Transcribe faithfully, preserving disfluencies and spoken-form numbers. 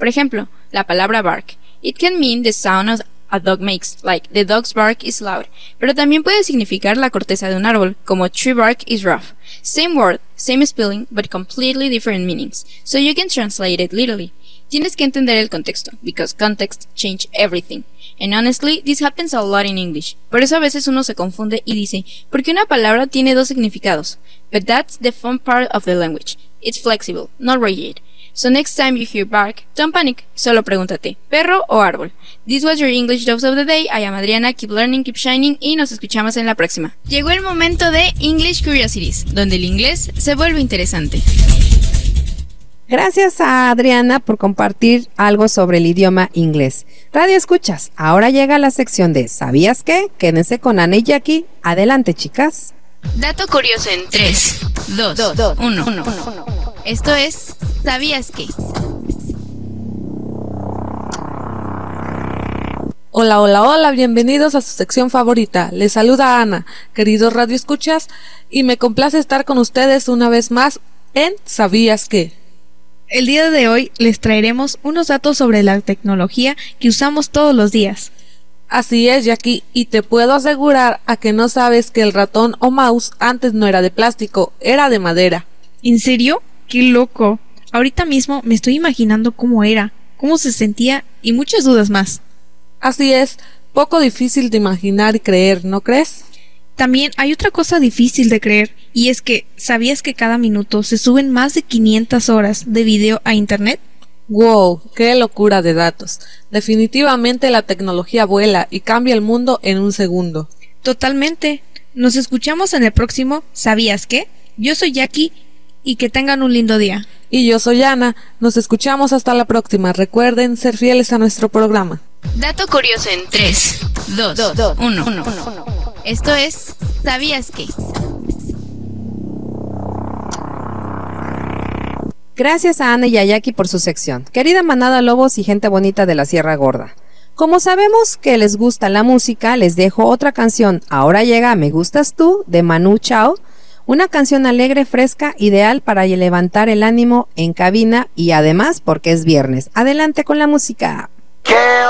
Por ejemplo, la palabra bark. It can mean the sound of a dog makes, like the dog's bark is loud, pero también puede significar la corteza de un árbol, como tree bark is rough. Same word, same spelling, but completely different meanings, so you can translate it literally. Tienes que entender el contexto, because context change everything. And honestly, this happens a lot in English. Por eso a veces uno se confunde y dice, ¿por qué una palabra tiene dos significados? But that's the fun part of the language. It's flexible, not rigid. So next time you hear bark, don't panic. Solo pregúntate, ¿perro o árbol? This was your English Dose of the Day. I am Adriana. Keep learning, keep shining, y nos escuchamos en la próxima. Llegó el momento de English Curiosities, donde el inglés se vuelve interesante. Gracias a Adriana por compartir algo sobre el idioma inglés. Radio Escuchas, ahora llega la sección de ¿Sabías qué? Quédense con Ana y Jackie. Adelante, chicas. Dato curioso en tres, dos, uno. Esto es ¿Sabías qué? Hola, hola, hola, bienvenidos a su sección favorita. Les saluda Ana, queridos Radio Escuchas, y me complace estar con ustedes una vez más en ¿Sabías qué? El día de hoy les traeremos unos datos sobre la tecnología que usamos todos los días. Así es, Jackie, y te puedo asegurar a que no sabes que el ratón o mouse antes no era de plástico, era de madera. ¿En serio? ¡Qué loco! Ahorita mismo me estoy imaginando cómo era, cómo se sentía y muchas dudas más. Así es, poco difícil de imaginar y creer, ¿no crees? También hay otra cosa difícil de creer, y es que ¿sabías que cada minuto se suben más de quinientas horas de video a internet? ¡Wow! ¡Qué locura de datos! Definitivamente la tecnología vuela y cambia el mundo en un segundo. Totalmente. Nos escuchamos en el próximo ¿Sabías qué? Yo soy Jackie y que tengan un lindo día. Y yo soy Ana. Nos escuchamos hasta la próxima. Recuerden ser fieles a nuestro programa. Dato curioso en tres, dos, uno. Esto es ¿Sabías qué? Gracias a Ana y a Jackie por su sección. Querida manada lobos y gente bonita de la Sierra Gorda. Como sabemos que les gusta la música, les dejo otra canción. Ahora llega Me Gustas Tú, de Manu Chao. Una canción alegre, fresca, ideal para levantar el ánimo en cabina y además porque es viernes. Adelante con la música. ¿Qué